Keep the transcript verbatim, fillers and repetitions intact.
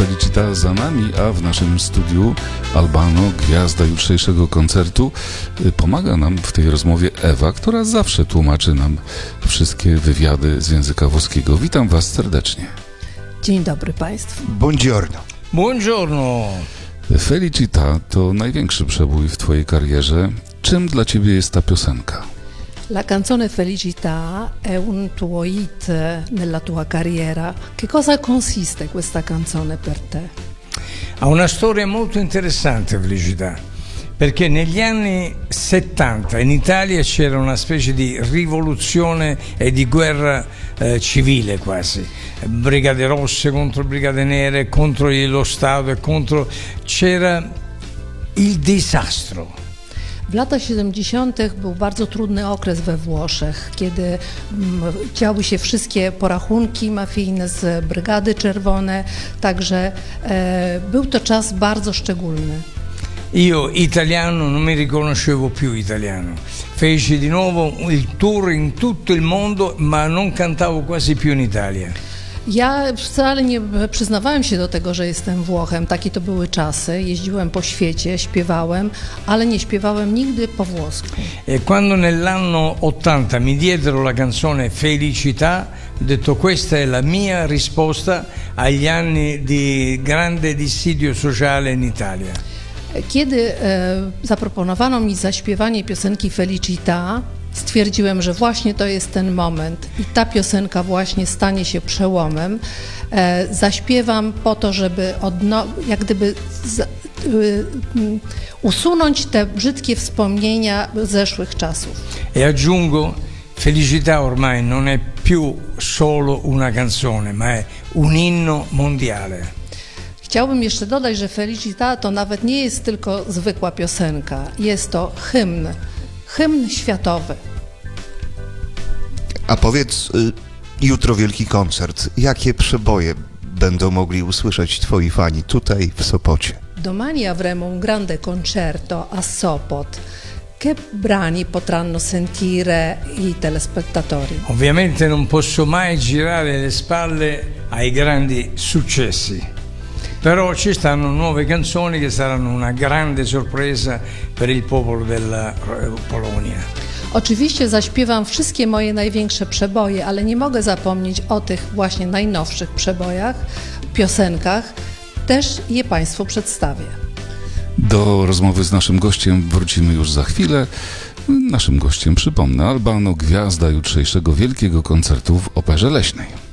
Felicita za nami, a w naszym studiu Albano, gwiazda jutrzejszego koncertu. Pomaga nam w tej rozmowie Ewa, która zawsze tłumaczy nam wszystkie wywiady z języka włoskiego. Witam Was serdecznie. Dzień dobry Państwu. Buongiorno. Buongiorno. Felicita to największy przebój w Twojej karierze. Czym dla Ciebie jest ta piosenka? La canzone Felicità è un tuo hit nella tua carriera. Che cosa consiste questa canzone per te? Ha una storia molto interessante Felicità, perché negli anni settanta in Italia c'era una specie di rivoluzione e di guerra eh, civile quasi, brigate rosse contro brigate nere, contro lo Stato e contro... c'era il disastro. W latach siedemdziesiątych był bardzo trudny okres we Włoszech, kiedy działy się wszystkie porachunki mafijne z Brygady Czerwone, także e, był to czas bardzo szczególny. Io italiano non mi riconoscevo più italiano, feci di nuovo il tour in tutto il mondo ma non cantavo quasi più in Italia. Ja wcale nie przyznawałem się do tego, że jestem Włochem. Takie to były czasy. Jeździłem po świecie, śpiewałem, ale nie śpiewałem nigdy po włosku. E quando nell'anno ottanta mi diedero la canzone Felicità, ho detto questa è la mia risposta agli anni di grande dissidio sociale in Italia. Kiedy e, zaproponowano mi zaśpiewanie piosenki Felicità, stwierdziłem, że właśnie to jest ten moment i ta piosenka właśnie stanie się przełomem. E, zaśpiewam po to, żeby odno- jak gdyby z, y, y, usunąć te brzydkie wspomnienia zeszłych czasów. E aggiungo, Felicità ormai non è più solo una canzone, ma è un inno mondiale. Chciałbym jeszcze dodać, że Felicità to nawet nie jest tylko zwykła piosenka, jest to hymn. Hymn światowy. A powiedz, y, jutro wielki koncert. Jakie przeboje będą mogli usłyszeć twoi fani tutaj w Sopocie? Domani avremo un grande concerto a Sopot. Che brani potranno sentire i telespettatori? Ovviamente non posso mai girare le spalle ai grandi successi, però ci stanno nuove canzoni che saranno una grande sorpresa per il popolo della Polonia. Oczywiście zaśpiewam wszystkie moje największe przeboje, ale nie mogę zapomnieć o tych właśnie najnowszych przebojach, piosenkach. Też je Państwu przedstawię. Do rozmowy z naszym gościem wrócimy już za chwilę. Naszym gościem, przypomnę, Albano, gwiazda jutrzejszego wielkiego koncertu w Operze Leśnej.